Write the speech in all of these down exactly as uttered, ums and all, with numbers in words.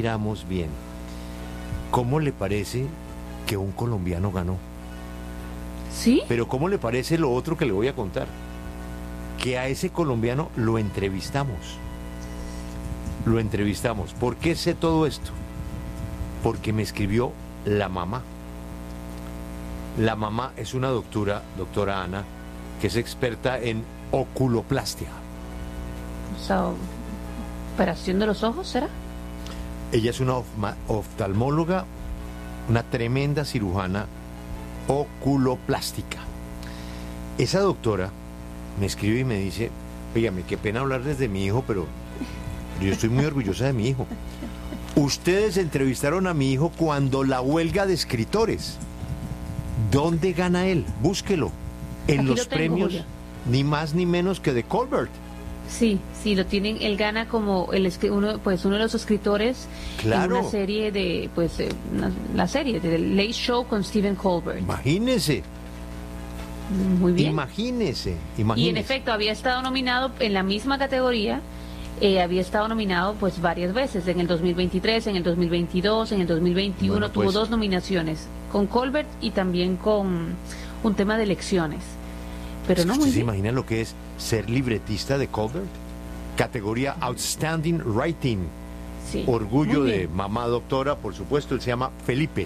miramos bien, ¿cómo le parece que un colombiano ganó? ¿Sí? Pero ¿cómo le parece lo otro que le voy a contar? Que a ese colombiano lo entrevistamos. Lo entrevistamos. ¿Por qué sé todo esto? Porque me escribió la mamá. La mamá es una doctora, doctora Ana, que es experta en oculoplastia. O sea, operación de los ojos, ¿será? Ella es una ofma- oftalmóloga, una tremenda cirujana oculoplástica. Esa doctora me escribe y me dice, oígame, qué pena hablarles de mi hijo, pero yo estoy muy orgullosa de mi hijo. Ustedes entrevistaron a mi hijo cuando la huelga de escritores. ¿Dónde gana él? Búsquelo. En Aquí los lo tengo, premios, Julio. ni más ni menos que de Colbert. Sí, sí, lo tienen, él gana como el escri- uno, pues uno de los escritores Claro. en una serie de, pues, eh, una- la serie de The Late Show con Stephen Colbert. Imagínese, Muy bien. imagínese, Y imagínese. en efecto había estado nominado en la misma categoría, eh, había estado nominado pues varias veces, en el dos mil veintitrés, en el dos mil veintidós, en el dos mil veintiuno, Bueno, tuvo pues- dos nominaciones, con Colbert y también con un tema de elecciones. Pero Es que no, ¿Usted muy se bien. imagina lo que es ser libretista de Colbert? Categoría Outstanding Writing. Sí, Orgullo muy de bien. mamá doctora, por supuesto. Él se llama Felipe.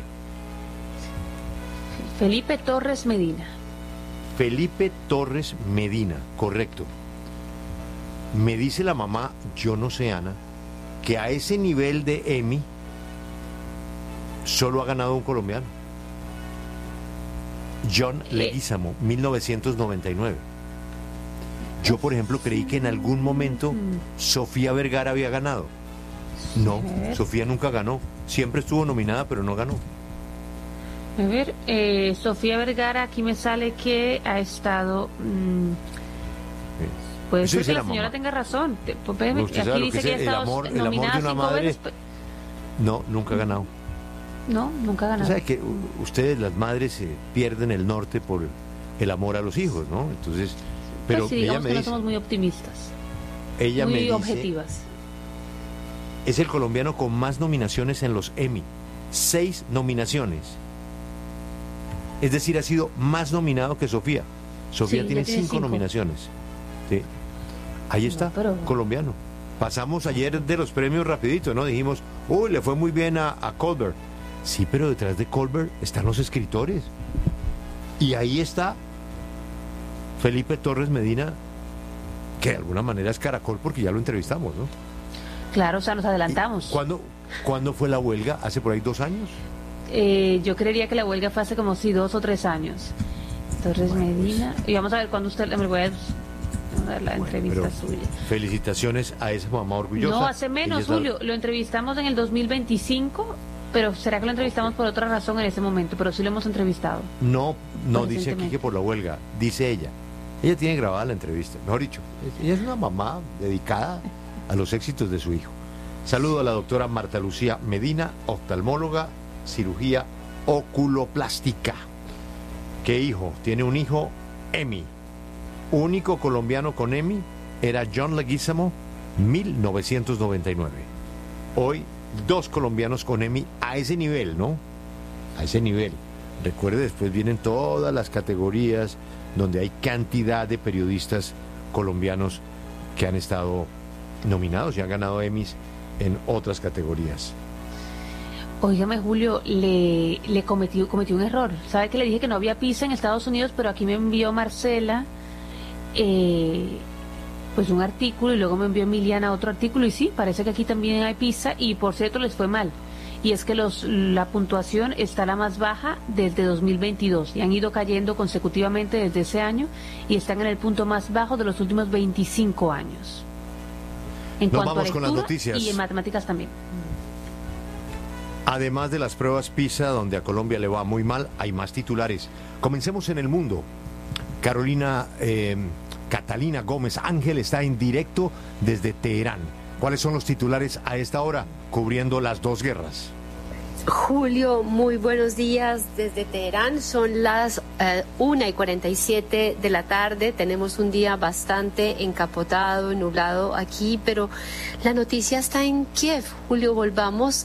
Felipe Torres Medina. Felipe Torres Medina, correcto. Me dice la mamá, yo no sé, Ana, que a ese nivel de Emmy solo ha ganado un colombiano. John Eh. Leguizamo, mil novecientos noventa y nueve. Yo, por ejemplo, creí que en algún momento Sofía Vergara había ganado. No, ver. Sofía nunca ganó. Siempre estuvo nominada, pero no ganó. A ver, eh, Sofía Vergara, aquí me sale que ha estado... mm, puede Eso ser dice que la la señora mamá. tenga razón. Te- pues, espérame, Usted sabe aquí lo que dice que ha es el estado amor- el amor de nominada una cinco madre. veces. pe- No, nunca ha ganado. No, nunca ha ganado. O sea que u- ustedes, las madres, se pierden el norte por el amor a los hijos, ¿no? Entonces, pero pues sí, ella digamos me que no dice, somos muy optimistas, ella me muy dice, objetivas. es el colombiano con más nominaciones en los Emmy. Seis nominaciones. Es decir, ha sido más nominado que Sofía. Sofía Sí, tiene ya tiene cinco, cinco. nominaciones. Sí. Ahí está, No, pero- colombiano. Pasamos ayer de los premios rapidito, ¿no? Dijimos, uy, le fue muy bien a, a Colbert. Sí, pero detrás de Colbert están los escritores. Y ahí está Felipe Torres Medina, que de alguna manera es Caracol porque ya lo entrevistamos, ¿no? Claro, o sea, nos adelantamos. ¿Cuándo, ¿Cuándo fue la huelga? ¿Hace por ahí dos años? Eh, yo creería que la huelga fue hace como si dos o tres años. Torres Medina. Y vamos a ver cuándo usted... Me voy a a dar la Bueno, entrevista pero suya. Felicitaciones a esa mamá orgullosa. No, hace Ella menos, es la- Julio. Lo entrevistamos en el dos mil veinticinco, pero será que lo entrevistamos por otra razón en ese momento, pero sí lo hemos entrevistado. No, no dice aquí Recientemente. que por la huelga, dice ella. Ella tiene grabada la entrevista, mejor dicho. Ella es una mamá dedicada a los éxitos de su hijo. Saludo a la doctora Marta Lucía Medina, oftalmóloga, cirugía oculoplástica. ¿Qué hijo? Tiene un hijo, Emmy. Único colombiano con Emmy era John Leguizamo, mil novecientos noventa y nueve. Hoy, dos colombianos con Emmy a ese nivel, ¿no? A ese nivel. Recuerde, después vienen todas las categorías donde hay cantidad de periodistas colombianos que han estado nominados y han ganado Emmys en otras categorías. Óigame, Julio, le, le cometí, cometí un error. ¿Sabe que le dije que no había pizza en Estados Unidos, pero aquí me envió Marcela eh, pues un artículo y luego me envió Emiliana otro artículo y sí, parece que aquí también hay pizza y por cierto les fue mal. Y es que los, la puntuación está la más baja desde dos mil veintidós y han ido cayendo consecutivamente desde ese año y están en el punto más bajo de los últimos veinticinco años. En Nos cuanto vamos a con las lectura noticias. y en matemáticas también. Además de las pruebas PISA, donde a Colombia le va muy mal, hay más titulares. Comencemos en el mundo. Carolina, eh, Catalina Gómez Ángel está en directo desde Teherán. ¿Cuáles son los titulares a esta hora, cubriendo las dos guerras? Julio, muy buenos días desde Teherán. Son las eh, una y cuarenta y siete de la tarde. Tenemos un día bastante encapotado, nublado aquí, pero la noticia está en Kiev. Julio, volvamos